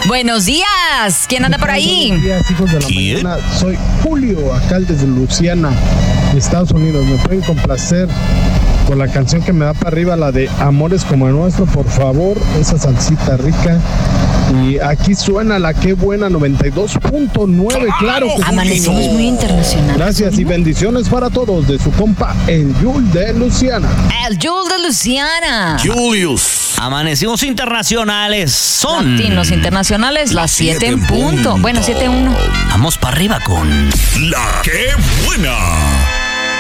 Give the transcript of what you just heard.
Buenos días. ¿Quién anda por ahí? Buenos días, hijos de la mañana. Soy Julio, alcalde de Luisiana, Estados Unidos. Me pueden complacer con la canción que me da para arriba, la de Amores como el nuestro, por favor, esa salsita rica. Y aquí suena la Qué Buena 92.9, claro que sí. Amanecimos muy internacional. Gracias y bendiciones para todos de su compa, el Yul de Luisiana. El Yul de Luisiana. Julius. Amanecimos internacionales. Son Latinos internacionales, las 7 en punto. Bueno, 7-1. Vamos para arriba con La Qué Buena.